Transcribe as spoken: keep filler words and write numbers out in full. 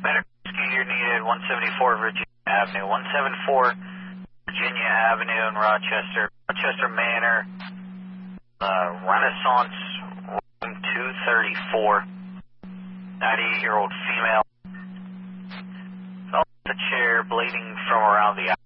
Medical rescue, you're needed, one seventy-four Virginia Avenue, one seventy-four Virginia Avenue in Rochester, Rochester Manor, uh, Renaissance, room two thirty-four, ninety-eight-year-old female, fell off the chair, bleeding from around the eye.